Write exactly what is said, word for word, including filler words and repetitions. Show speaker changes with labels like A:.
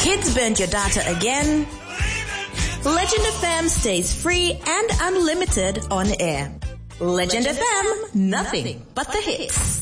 A: Kids burnt your data again? Legend F M stays free and unlimited on air. Legend F M, nothing but the hits.